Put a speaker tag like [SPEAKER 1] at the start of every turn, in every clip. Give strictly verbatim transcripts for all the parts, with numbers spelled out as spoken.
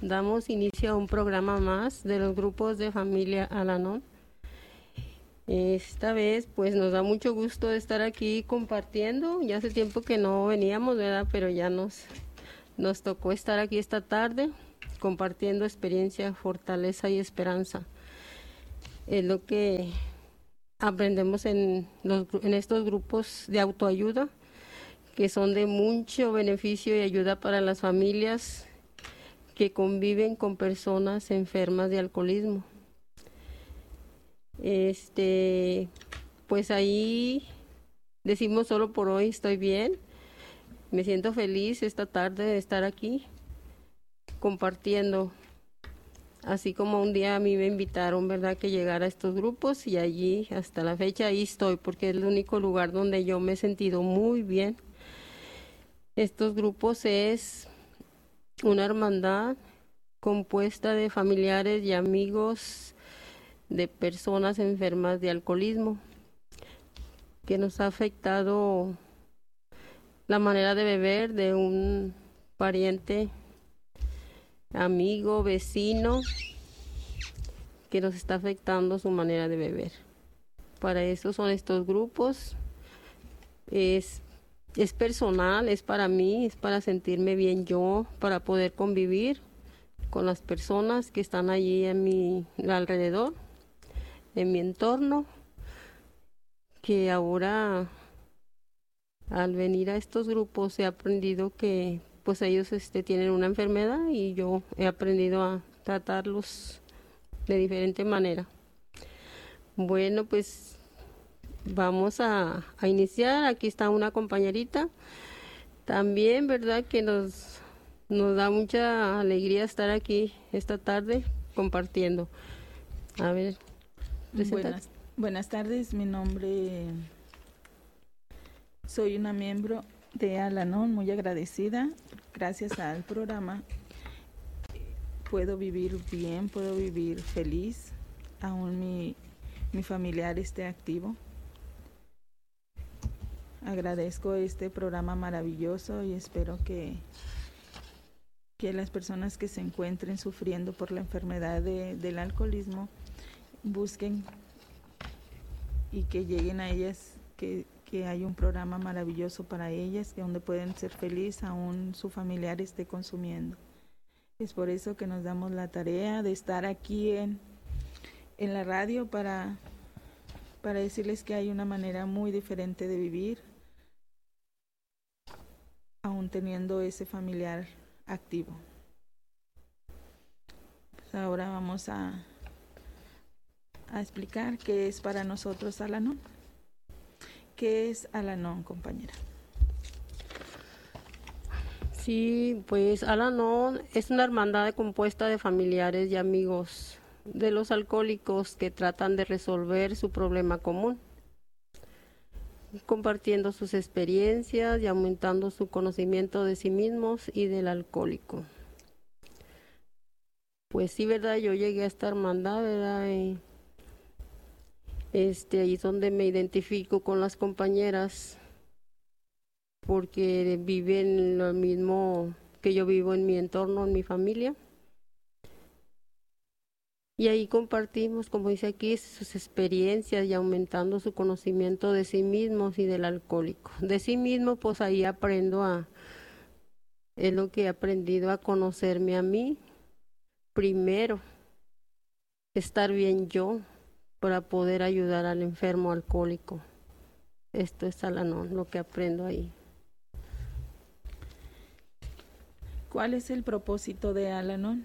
[SPEAKER 1] damos inicio a un programa más de los grupos de familia Al-Anon. Esta vez pues nos da mucho gusto estar aquí compartiendo. Ya hace tiempo que no veníamos, ¿verdad? Pero ya nos, nos tocó estar aquí esta tarde compartiendo experiencia, fortaleza y esperanza. Es lo que aprendemos en, los, en estos grupos de autoayuda, que son de mucho beneficio y ayuda para las familias que conviven con personas enfermas de alcoholismo. Este, pues ahí decimos solo por hoy estoy bien. Me siento feliz esta tarde de estar aquí compartiendo. Así como un día a mí me invitaron, ¿verdad?, que llegara a estos grupos, y allí hasta la fecha ahí estoy, porque es el único lugar donde yo me he sentido muy bien. Estos grupos es una hermandad compuesta de familiares y amigos de personas enfermas de alcoholismo, que nos ha afectado la manera de beber de un pariente, amigo, vecino, que nos está afectando su manera de beber. Para eso son estos grupos. Es, es personal, es para mí, es para sentirme bien yo, para poder convivir con las personas que están allí en mi alrededor, en mi entorno, que ahora al venir a estos grupos he aprendido que pues ellos este, tienen una enfermedad, y yo he aprendido a tratarlos de diferente manera. Bueno, pues vamos a, a iniciar. Aquí está una compañerita también, ¿verdad?, que nos, nos da mucha alegría estar aquí esta tarde compartiendo. A ver, preséntate.
[SPEAKER 2] Buenas, buenas tardes, mi nombre, soy una miembro de Al-Anon, muy agradecida. Gracias al programa puedo vivir bien, puedo vivir feliz, aún mi, mi familiar esté activo. Agradezco este programa maravilloso y espero que, que las personas que se encuentren sufriendo por la enfermedad de, del alcoholismo busquen y que lleguen a ellas, que, que hay un programa maravilloso para ellas, que donde pueden ser felices aún su familiar esté consumiendo. Es por eso que nos damos la tarea de estar aquí en, en la radio para, para decirles que hay una manera muy diferente de vivir, aún teniendo ese familiar activo. Pues ahora vamos a, a explicar qué es para nosotros Al-Anon. ¿Qué es Al-Anon, compañera?
[SPEAKER 1] Sí, pues Al-Anon es una hermandad compuesta de familiares y amigos de los alcohólicos que tratan de resolver su problema común, compartiendo sus experiencias y aumentando su conocimiento de sí mismos y del alcohólico. Pues sí, ¿verdad? Yo llegué a esta hermandad, ¿verdad? Y este, ahí es donde me identifico con las compañeras, porque viven lo mismo que yo vivo en mi entorno, en mi familia. Y ahí compartimos, como dice aquí, sus experiencias y aumentando su conocimiento de sí mismos y del alcohólico. De sí mismo, pues ahí aprendo a, es lo que he aprendido, a conocerme a mí primero, estar bien yo para poder ayudar al enfermo alcohólico. Esto es Al-Anon, lo que aprendo ahí.
[SPEAKER 2] ¿Cuál es el propósito de Al-Anon?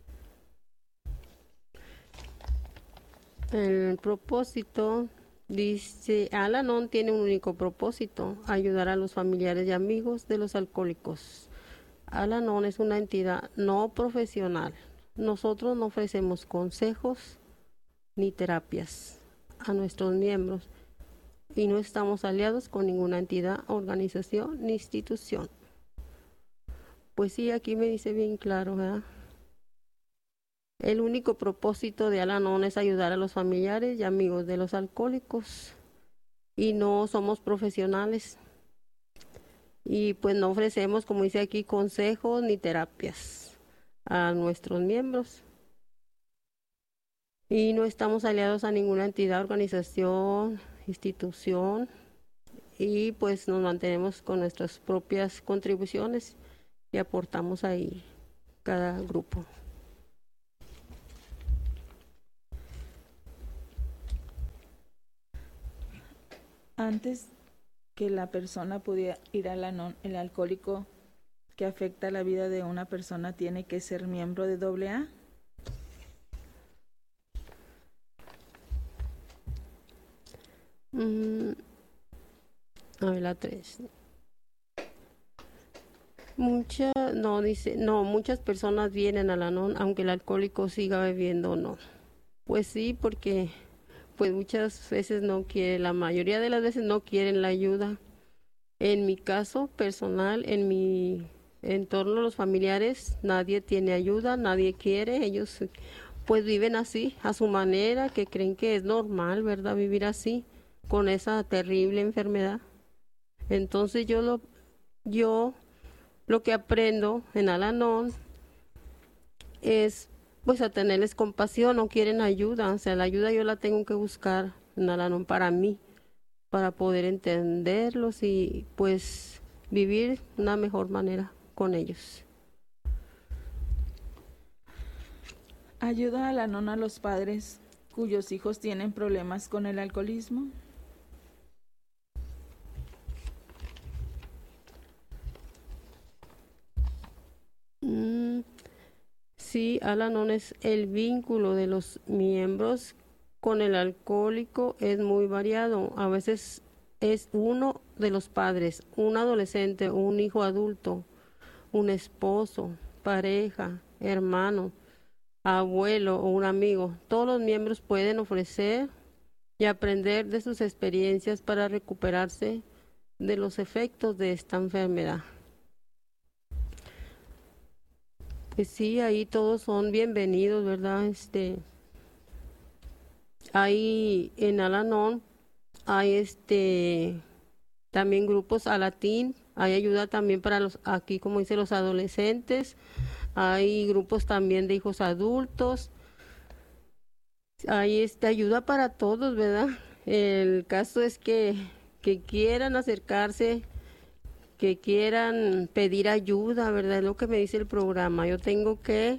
[SPEAKER 1] El propósito, dice, Al-Anon tiene un único propósito: ayudar a los familiares y amigos de los alcohólicos. Al-Anon es una entidad no profesional. Nosotros no ofrecemos consejos ni terapias a nuestros miembros y no estamos aliados con ninguna entidad, organización ni institución. Pues sí, aquí me dice bien claro, ¿verdad? El único propósito de Al-Anon es ayudar a los familiares y amigos de los alcohólicos, y no somos profesionales, y pues no ofrecemos, como dice aquí, consejos ni terapias a nuestros miembros. Y no estamos aliados a ninguna entidad, organización, institución, y pues nos mantenemos con nuestras propias contribuciones y aportamos ahí cada grupo.
[SPEAKER 2] Antes que la persona pudiera ir al Al-Anon, el alcohólico que afecta la vida de una persona tiene que ser miembro de doble A.
[SPEAKER 1] Mm, a ver, la tres. Muchas, no, dice, no, muchas personas vienen al Anon aunque el alcohólico siga bebiendo o no. Pues sí, porque pues muchas veces no quiere, la mayoría de las veces no quieren la ayuda. En mi caso personal, en mi entorno, los familiares, nadie tiene ayuda, nadie quiere, ellos pues viven así, a su manera, que creen que es normal, ¿verdad? Vivir así, con esa terrible enfermedad. Entonces yo lo, yo lo que aprendo en Al-Anon es pues a tenerles compasión, no quieren ayuda, o sea, la ayuda yo la tengo que buscar en Al-Anon para mí, para poder entenderlos y pues vivir una mejor manera con ellos.
[SPEAKER 2] ¿Ayuda Al-Anon a los padres cuyos hijos tienen problemas con el alcoholismo?
[SPEAKER 1] Mm, sí, Al-Anon es el vínculo de los miembros con el alcohólico es muy variado. A veces es uno de los padres, un adolescente, un hijo adulto, un esposo, pareja, hermano, abuelo o un amigo. Todos los miembros pueden ofrecer y aprender de sus experiencias para recuperarse de los efectos de esta enfermedad. Pues sí, ahí todos son bienvenidos, ¿verdad? Este, hay en Al-Anon, hay este también grupos Alatín, hay ayuda también para los, aquí como dice, los adolescentes, hay grupos también de hijos adultos, hay este ayuda para todos, ¿verdad? El caso es que, que quieran acercarse, que quieran pedir ayuda, ¿verdad? Es lo que me dice el programa. Yo tengo que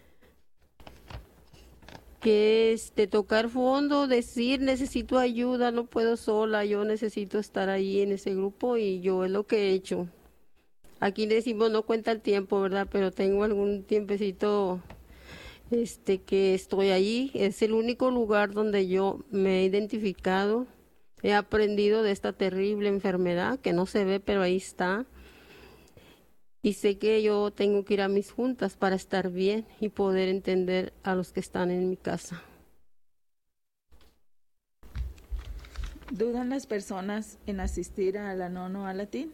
[SPEAKER 1] que este tocar fondo, decir necesito ayuda, no puedo sola, yo necesito estar ahí en ese grupo y yo es lo que he hecho. Aquí decimos no cuenta el tiempo, ¿verdad? Pero tengo algún tiempecito este que estoy allí, es el único lugar donde yo me he identificado, he aprendido de esta terrible enfermedad que no se ve, pero ahí está. Y sé que yo tengo que ir a mis juntas para estar bien y poder entender a los que están en mi casa.
[SPEAKER 2] ¿Dudan las personas en asistir a Al-Anon o Alatín?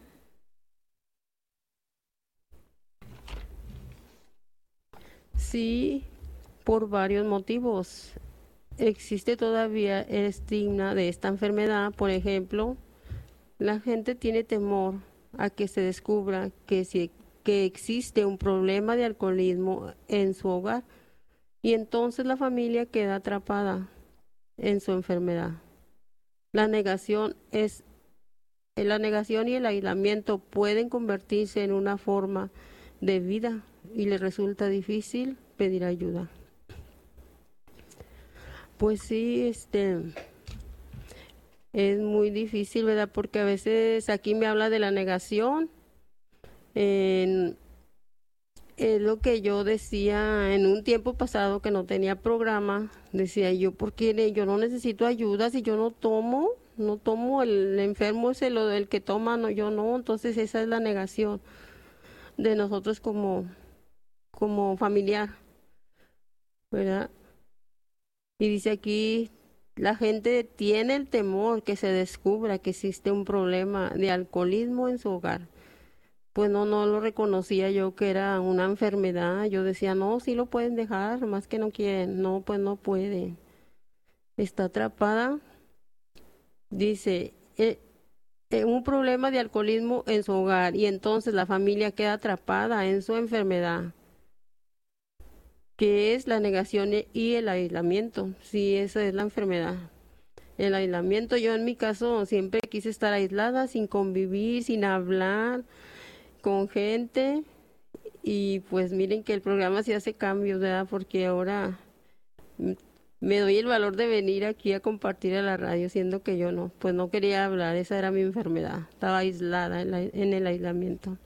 [SPEAKER 1] Sí, por varios motivos. Existe todavía el estigma de esta enfermedad. Por ejemplo, la gente tiene temor a que se descubra que, si, que existe un problema de alcoholismo en su hogar y entonces la familia queda atrapada en su enfermedad. La negación es la negación y el aislamiento pueden convertirse en una forma de vida y les resulta difícil pedir ayuda. Pues sí, este es muy difícil, ¿verdad? Porque a veces aquí me habla de la negación. En, es lo que yo decía en un tiempo pasado que no tenía programa. Decía yo, ¿por qué yo no necesito ayuda si yo no tomo? No tomo, el enfermo es el, el que toma, no, yo no. Entonces esa es la negación de nosotros como, como familiar, ¿verdad? Y dice aquí, la gente tiene el temor que se descubra que existe un problema de alcoholismo en su hogar. Pues no, no lo reconocía yo que era una enfermedad. Yo decía, no, sí lo pueden dejar, más que no quieren. No, pues no puede. Está atrapada. Dice, eh, eh, un problema de alcoholismo en su hogar y entonces la familia queda atrapada en su enfermedad. que es la negación y el aislamiento. Sí, esa es la enfermedad. El aislamiento, yo en mi caso siempre quise estar aislada, sin convivir, sin hablar con gente. Y pues miren que el programa sí hace cambios, ¿verdad? Porque ahora me doy el valor de venir aquí a compartir a la radio, siendo que yo no, pues no quería hablar, esa era mi enfermedad. Estaba aislada en, la, en el aislamiento.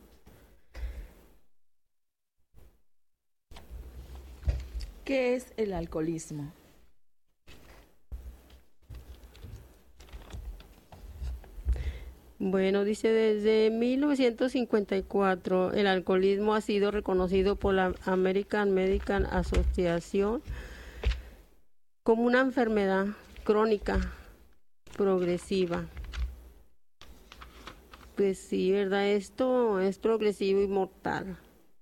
[SPEAKER 2] ¿Qué es el alcoholismo?
[SPEAKER 1] Bueno, dice, desde mil novecientos cincuenta y cuatro el alcoholismo ha sido reconocido por la American Medical Association como una enfermedad crónica progresiva. Pues sí, ¿verdad? Esto es progresivo y mortal.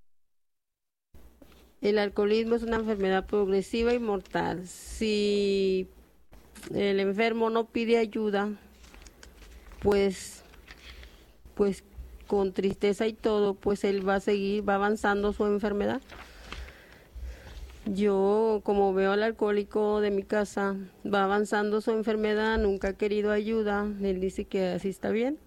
[SPEAKER 1] El alcoholismo es una enfermedad progresiva y mortal. Si el enfermo no pide ayuda, pues, pues con tristeza y todo, pues él va a seguir, va avanzando su enfermedad. Yo, como veo al alcohólico de mi casa, va avanzando su enfermedad, nunca ha querido ayuda, él dice que así está bien,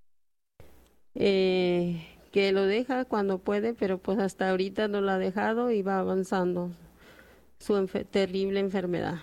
[SPEAKER 1] eh, que lo deja cuando puede, pero pues hasta ahorita no lo ha dejado y va avanzando su enfer- terrible enfermedad.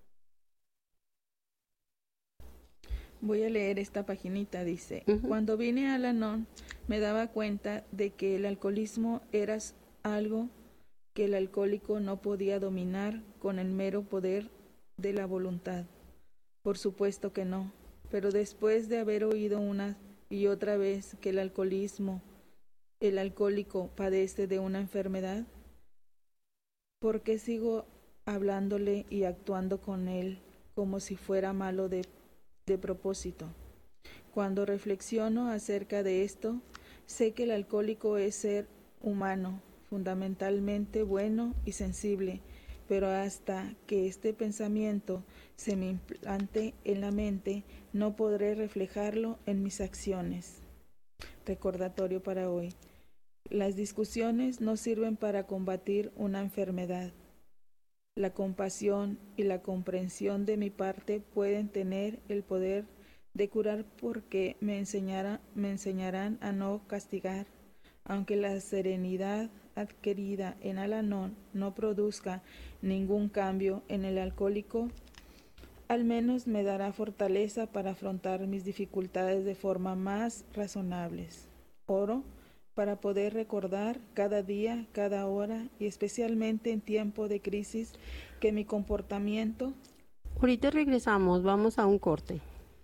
[SPEAKER 2] Voy a leer esta paginita, dice,
[SPEAKER 1] Uh-huh.
[SPEAKER 2] Cuando vine a Al-Anon me daba cuenta de que el alcoholismo era algo que el alcohólico no podía dominar con el mero poder de la voluntad. Por supuesto que no, pero después de haber oído una y otra vez que el alcoholismo, el alcohólico padece de una enfermedad, ¿por qué sigo hablándole y actuando con él como si fuera malo de, de propósito? Cuando reflexiono acerca de esto, sé que el alcohólico es ser humano, fundamentalmente bueno y sensible, pero hasta que este pensamiento se me implante en la mente, no podré reflejarlo en mis acciones. Recordatorio para hoy. Las discusiones no sirven para combatir una enfermedad. La compasión y la comprensión de mi parte pueden tener el poder de curar porque me enseñará, me enseñarán a no castigar, aunque la serenidad adquirida en Al-Anon no produzca ningún cambio en el alcohólico, al menos me dará fortaleza para afrontar mis dificultades de forma más razonables. Oro para poder recordar cada día, cada hora y especialmente en tiempo de crisis que mi comportamiento...
[SPEAKER 1] Ahorita regresamos, vamos a un corte.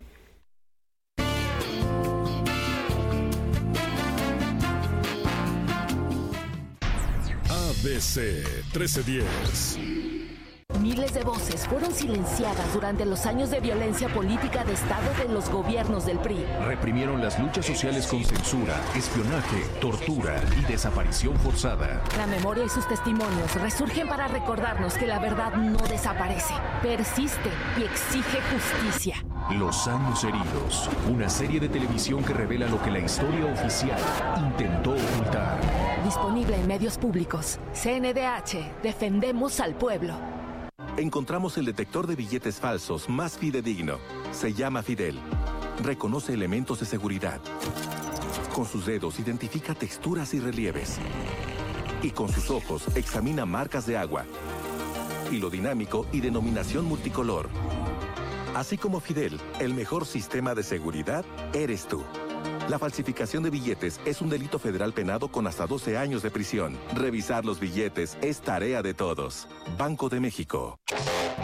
[SPEAKER 3] A B C trece diez.
[SPEAKER 4] Miles de voces fueron silenciadas durante los años de violencia política de Estado de los gobiernos del P R I.
[SPEAKER 5] Reprimieron las luchas sociales con censura, espionaje, tortura y desaparición forzada.
[SPEAKER 4] La memoria y sus testimonios resurgen para recordarnos que la verdad no desaparece, persiste y exige justicia.
[SPEAKER 5] Los años heridos, una serie de televisión que revela lo que la historia oficial intentó ocultar.
[SPEAKER 4] Disponible en medios públicos. C N D H, defendemos al pueblo.
[SPEAKER 6] Encontramos el detector de billetes falsos más fidedigno. Se llama Fidel. Reconoce elementos de seguridad. Con sus dedos identifica texturas y relieves. Y con sus ojos examina marcas de agua. Hilo dinámico y denominación multicolor. Así como Fidel, el mejor sistema de seguridad eres tú. La falsificación de billetes es un delito federal penado con hasta doce años de prisión. Revisar los billetes es tarea de todos. Banco de México.